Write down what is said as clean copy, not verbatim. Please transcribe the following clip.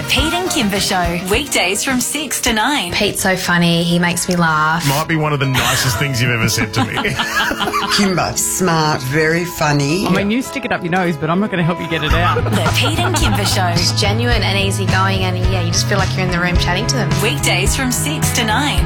Pete and Kimber Show. Weekdays from 6 to 9. Pete's so funny. He makes me laugh. Might be one of the nicest things you've ever said to me. Kimber, smart, very funny. I mean, you stick it up your nose, but I'm not going to help you get it out. The Pete and Kimber Show. Just genuine and easygoing, and you just feel like you're in the room chatting to them. Weekdays from 6 to 9.